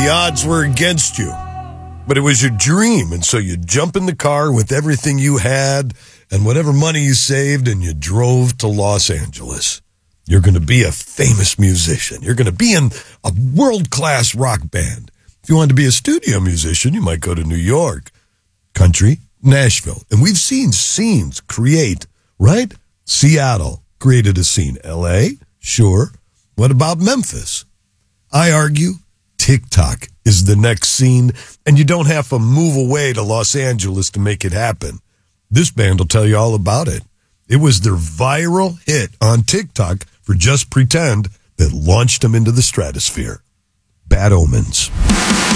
the odds were against you. But it was your dream, and so you jump in the car with everything you had and whatever money you saved, and you drove to Los Angeles. You're going to be a famous musician. You're going to be in a world-class rock band. If you wanted to be a studio musician, you might go to New York, country, Nashville. And we've seen scenes create, right? Seattle created a scene. L.A., sure. What about Memphis? I argue TikTok is the next scene, and you don't have to move away to Los Angeles to make it happen. This band will tell you all about it. It was their viral hit on TikTok for Just Pretend that launched them into the stratosphere. Bad Omens.